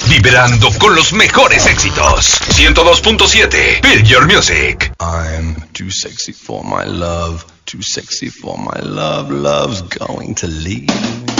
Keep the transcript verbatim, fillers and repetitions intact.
Vibrando con los mejores éxitos. ciento dos punto siete. Build Your Music. I'm too sexy for my love. Too sexy for my love. Love's going to leave.